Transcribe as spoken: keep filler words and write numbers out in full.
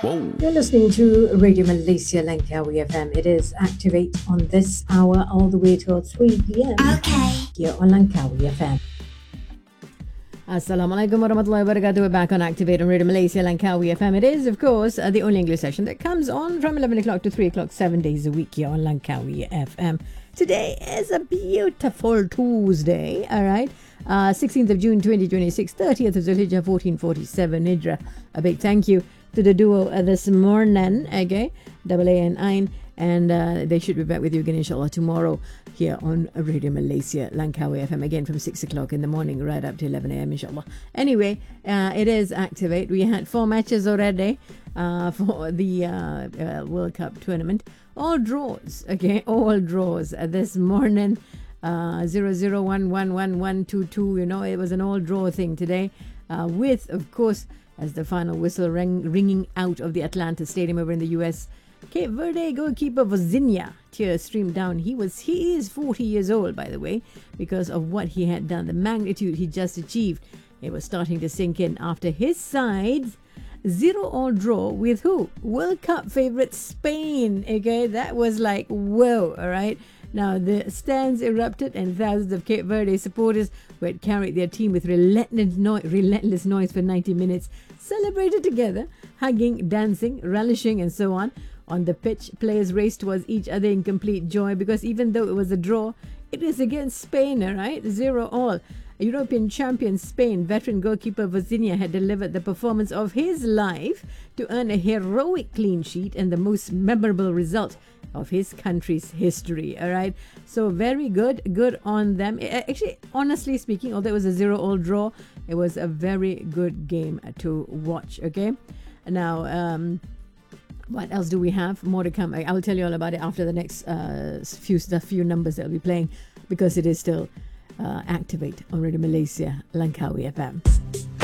Whoa. You're listening to Radio Malaysia Langkawi F M. It is Activate on this hour all the way till three p.m. Okay. here on Langkawi F M. Assalamualaikum warahmatullahi wabarakatuh. We're back on Activate on Radio Malaysia Langkawi F M. It is, of course, uh, the only English session that comes on from eleven o'clock to three o'clock, seven days a week here on Langkawi F M. Today is a beautiful Tuesday, all right? Uh, sixteenth of June twenty twenty-six, thirtieth of Zulhijjah fourteen forty-seven Hijrah. A big thank you to the duo uh, this morning, okay? Double A and Ain. And uh, they should be back with you again, inshallah, tomorrow here on Radio Malaysia, Langkawi F M, again from six o'clock in the morning right up to eleven a.m, inshallah. Anyway, uh, it is Activate. We had four matches already uh, for the uh, uh, World Cup tournament. All draws, okay? All draws. Uh, this morning, uh, zero zero one one one one two two, you know, it was an all draw thing today uh, with, of course, as the final whistle ring, ringing out of the Atlanta Stadium over in the U S, Cape Verde goalkeeper Vozinha, tears streamed down. He was he is forty years old, by the way, because of what he had done, the magnitude he just achieved. It was starting to sink in after his side's zero-all draw with who? World Cup favourite Spain. Okay, that was like, whoa, all right? Now, the stands erupted and thousands of Cape Verde supporters who had carried their team with relentless, no- relentless noise for ninety minutes celebrated together, hugging, dancing, relishing, and so on. On the pitch, players raced towards each other in complete joy because even though it was a draw, it was against Spain, all right? Zero all. European champion Spain veteran goalkeeper Vozinha had delivered the performance of his life to earn a heroic clean sheet and the most memorable result of his country's history, all right? So very good, good on them. Actually, honestly speaking, although it was a zero-all draw, it was a very good game to watch, okay? Now, um... what else do we have? More to come. I, I will tell you all about it after the next uh, few the few numbers that we'll be playing, because it is still uh, Activate on Radio Malaysia, Langkawi F M.